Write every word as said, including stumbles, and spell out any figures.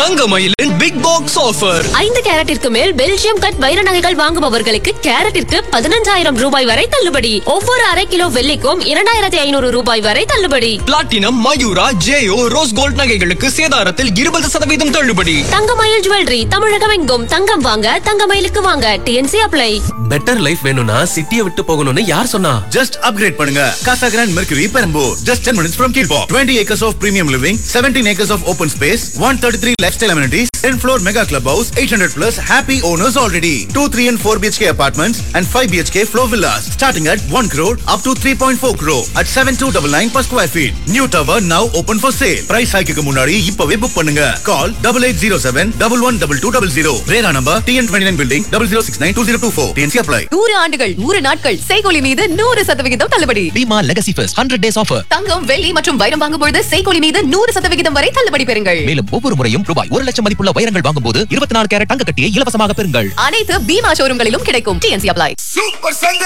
தங்கமயிலின் big box offer. ஐந்து கேரட்டிற்கு மேல் Belgium cut வைர நகைகள் வாங்குபவர்களுக்கு கேரட்டிற்கு பதினஞ்சாயிரம் ரூபாய் வரை தள்ளுபடி. ஒவ்வொரு அரை கிலோ வெள்ளிக்கும் இரண்டாயிரத்தி ஐநூறு ரூபாய் வரை தள்ளுபடி. பிளாட்டினம், மயூரா, ஜேயோ, ரோஸ் கோல்ட் நகைகளுக்கு சேதாரத்தில் இருபது சதவீதம் தள்ளுபடி. தங்கமயில் ஜுவல்லரி தமிழகம் எங்கும் தங்கம் வாங்க தங்கமயிலுக்கு வாங்க. DNC apply. பெட்டர் லைஃப் வேணும்னா சிட்டியை விட்டு போகணும்னு யார் சொன்னா? Just upgrade பண்ணுங்க. Casa Grand Mercury Perambur. Just ten minutes from Kilpaw. twenty acres of premium living, seventeen acres of open space, one thirty-three lifestyle amenities, ten floor mega clubhouse, eight hundred plus happy owners already. two, three and four B H K apartments and five B H K floor villas starting at one crore up to three point four crore at seven two nine nine per square feet. New tower now open for sale. Price hike க்கு முன்னாடி இப்பவே book பண்ணுங்க. Call eight eight zero seven one one two two zero zero. Rera number T N twenty-nine building zero zero six nine two zero two four. T N C apply. நூறு ஆண்டுகள் நூறு நாட்கள் செய்கூலி மீது நூறு சதவிகிதம் தள்ளுபடி. Bima legacy first hundred days offer. தங்கம், வெள்ளி மற்றும் வைரம் வாங்கும் பொழுது செய்கூலி மீது நூறு சதவிகிதம் வரை தள்ளுபடி பெறுங்கள். மேலும் ஒவ்வொரு முறையும் ரூபாய் ஒரு லட்சம் மதிப்புள்ள வைரங்கள் வாங்கும் போது இருபத்தி நான்கு கேரட் தங்க கட்டியை இலவசமாக பெறுங்கள். அனைத்து பீமா ஷோரூம்களிலும் கிடைக்கும். T N C apply.